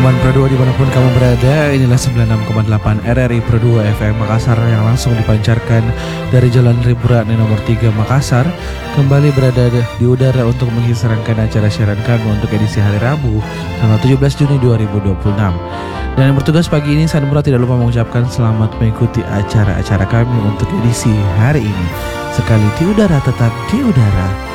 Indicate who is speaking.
Speaker 1: teman Pro 2 dimanapun kamu berada. Inilah 96,8 RRI Pro 2 FM Makassar yang langsung dipancarkan dari Jalan Riburan nomor 3 Makassar. Kembali berada di udara untuk mengisi rangkaian acara siaran kami untuk edisi hari Rabu tanggal 17 Juni 2026. Dan yang bertugas pagi ini saya tidak lupa mengucapkan selamat mengikuti acara-acara kami untuk edisi hari ini. Sekali di udara tetap di udara.